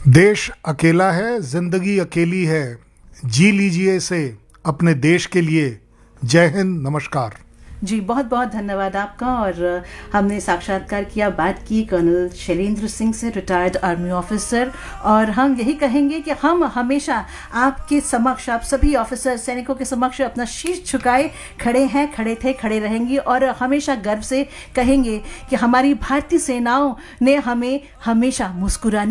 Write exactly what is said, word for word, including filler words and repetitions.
देश अकेला है, जिंदगी अकेली है, जी लीजिए इसे अपने देश के लिए। जय हिंद, नमस्कार। जी, बहुत बहुत धन्यवाद आपका। और हमने साक्षात्कार किया, बात की कर्नल शैलेंद्र सिंह से, रिटायर्ड आर्मी ऑफिसर। और हम यही कहेंगे कि हम हमेशा आपके समक्ष, आप सभी ऑफिसर सैनिकों के समक्ष अपना शीश झुकाए खड़े हैं, खड़े थे, खड़े रहेंगे। और हमेशा गर्व से कहेंगे कि हमारी भारतीय सेनाओं ने हमें हमेशा मुस्कुराने